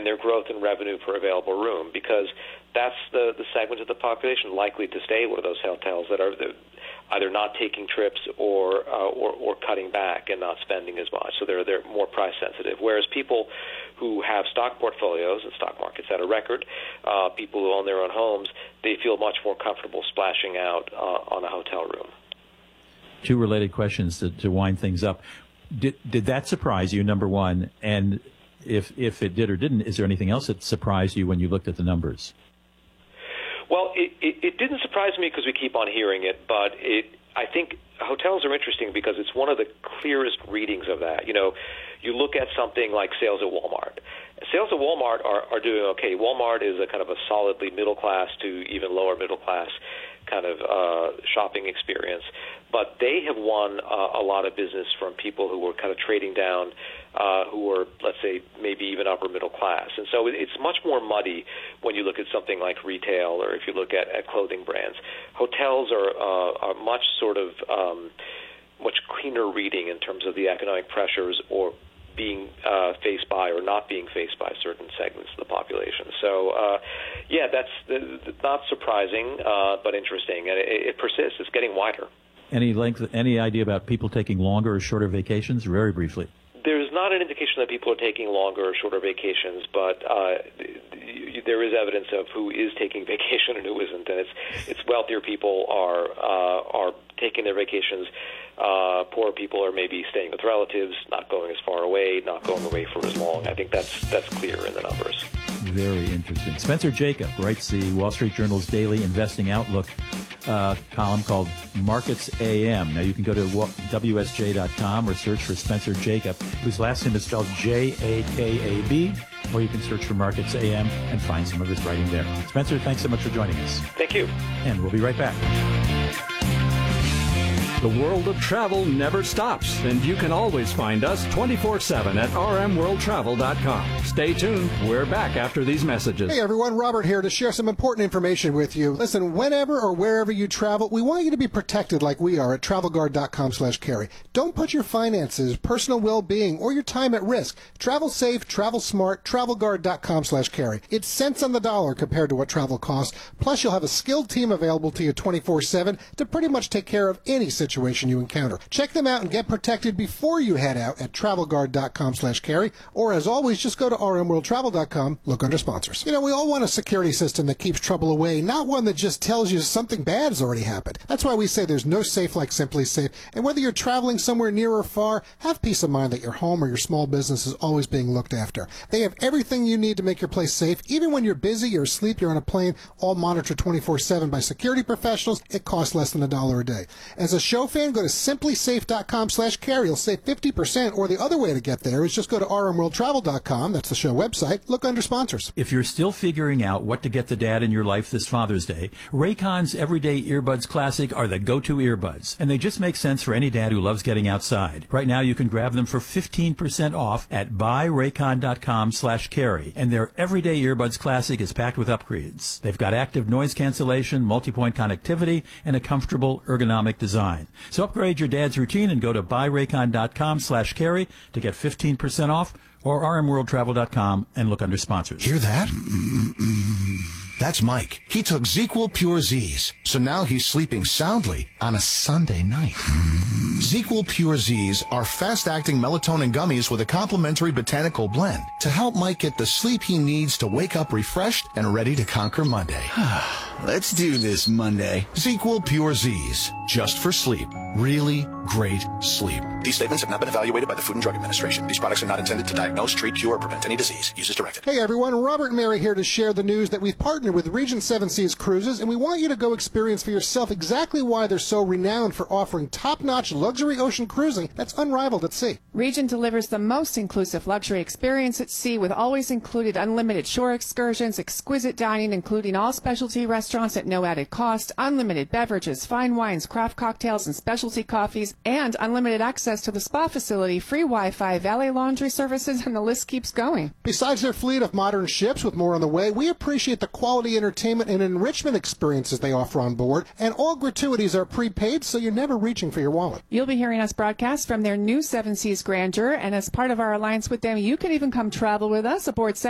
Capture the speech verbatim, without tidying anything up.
and their growth in revenue per available room, because that's the, the segment of the population likely to stay with those hotels that are the, either not taking trips or, uh, or or cutting back and not spending as much. So they're they're more price sensitive. Whereas people who have stock portfolios and stock markets at a record, uh, people who own their own homes, they feel much more comfortable splashing out uh, on a hotel room. Two related questions to, to wind things up. Did did that surprise you, number one? And if if it did or didn't, is there anything else that surprised you when you looked at the numbers? Well, it, it, it didn't surprise me because we keep on hearing it, but it I think hotels are interesting because it's one of the clearest readings of that. You know, you look at something like sales at Walmart. Sales at Walmart are, are doing okay. Walmart is a kind of a solidly middle class to even lower middle class kind of uh, shopping experience. But they have won uh, a lot of business from people who were kind of trading down, uh, who were, let's say, maybe even upper middle class. And so it's much more muddy when you look at something like retail or if you look at, at clothing brands. Hotels are, uh, are much sort of um, much cleaner reading in terms of the economic pressures or being uh, faced by or not being faced by certain segments of the population. So, uh, yeah, that's uh, not surprising, uh, but interesting. And it, it persists. It's getting wider. Any length, any idea about people taking longer or shorter vacations? Very briefly. There's not an indication that people are taking longer or shorter vacations, but uh, there is evidence of who is taking vacation and who isn't, and it's it's wealthier people are uh, are taking their vacations. Uh, poor people are maybe staying with relatives, not going as far away, not going away for as long. I think that's that's clear in the numbers. Very interesting. Spencer Jakab writes the Wall Street Journal's daily investing outlook uh, column called Markets A M. Now you can go to W S J dot com or search for Spencer Jakab, whose last name is spelled J A K A B, or you can search for Markets A M and find some of his writing there. Spencer, thanks so much for joining us. Thank you. And we'll be right back. The world of travel never stops, and you can always find us twenty-four seven at r m world travel dot com. Stay tuned. We're back after these messages. Hey everyone, Robert here to share some important information with you. Listen, whenever or wherever you travel, we want you to be protected like we are at travel guard dot com slash carry. Don't put your finances, personal well-being, or your time at risk. Travel safe, travel smart, travel guard dot com slash carry. It's cents on the dollar compared to what travel costs. Plus, you'll have a skilled team available to you twenty-four seven to pretty much take care of any situation situation you encounter. Check them out and get protected before you head out at travel guard dot com slash carry, or as always, just go to r m world travel dot com, look under sponsors. You know, we all want a security system that keeps trouble away, not one that just tells you something bad has already happened. That's why we say there's no safe like Simply Safe, and whether you're traveling somewhere near or far, have peace of mind that your home or your small business is always being looked after. They have everything you need to make your place safe. Even when you're busy, you're asleep, you're on a plane, all monitored twenty-four seven by security professionals. It costs less than a dollar a day. As a show fan, go to simply safe dot com slash carry. You'll save fifty percent, or the other way to get there is just go to r m world travel dot com. That's the show website. Look under sponsors. If you're still figuring out what to get the dad in your life this Father's Day, Raycon's Everyday Earbuds Classic are the go-to earbuds, and they just make sense for any dad who loves getting outside. Right now, you can grab them for fifteen percent off at buy raycon dot com slash carry, and their Everyday Earbuds Classic is packed with upgrades. They've got active noise cancellation, multi-point connectivity, and a comfortable ergonomic design. So upgrade your dad's routine and go to buy raycon dot com slash carry to get fifteen percent off, or r m world travel dot com and look under sponsors. Hear that? That's Mike. He took ZzzQuil Pure Z's, so now he's sleeping soundly on a Sunday night. ZzzQuil Pure Z's are fast-acting melatonin gummies with a complementary botanical blend to help Mike get the sleep he needs to wake up refreshed and ready to conquer Monday. Let's do this Monday. ZzzQuil Pure Z's, just for sleep. Really great sleep. These statements have not been evaluated by the Food and Drug Administration. These products are not intended to diagnose, treat, cure, or prevent any disease. Use as directed. Hey everyone, Robert and Mary here to share the news that we've partnered with Regent Seven Seas Cruises, and we want you to go experience for yourself exactly why they're so renowned for offering top-notch luxury ocean cruising that's unrivaled at sea. Regent delivers the most inclusive luxury experience at sea with always included unlimited shore excursions, exquisite dining including all specialty restaurants at no added cost, unlimited beverages, fine wines, craft cocktails, and specialty coffees, and unlimited access to the spa facility, free Wi-Fi, valet laundry services, and the list keeps going. Besides their fleet of modern ships with more on the way, we appreciate the quality entertainment and enrichment experiences they offer on board, and all gratuities are prepaid, so you're never reaching for your wallet. You'll be hearing us broadcast from their new Seven Seas Grandeur, and as part of our alliance with them, you can even come travel with us aboard